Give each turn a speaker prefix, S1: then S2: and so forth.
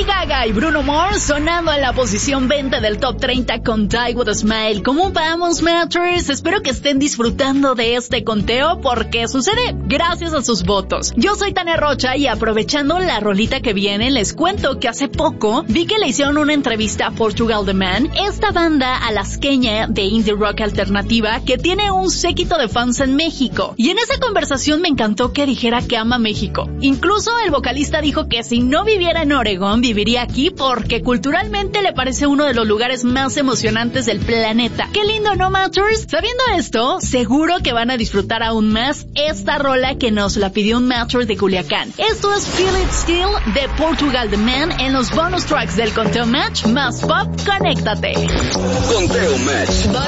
S1: Lady Gaga y Bruno Mars sonando en la posición 20 del Top 30 con Die With A Smile. ¿Cómo vamos, Matters? Espero que estén disfrutando de este conteo porque sucede gracias a sus votos. Yo soy Tania Rocha y aprovechando la rolita que viene, les cuento que hace poco vi que le hicieron una entrevista a Portugal The Man, esta banda alasqueña de indie rock alternativa que tiene un séquito de fans en México. Y en esa conversación me encantó que dijera que ama México. Incluso el vocalista dijo que si no viviera en Oregón, viviría aquí porque culturalmente le parece uno de los lugares más emocionantes del planeta. ¡Qué lindo, no, Matters! Sabiendo esto, seguro que van a disfrutar aún más esta rola que nos la pidió un Matter de Culiacán. Esto es Feel It Still de Portugal The Man en los bonus tracks del Conteo Match más Pop. Conéctate.
S2: Conteo Match.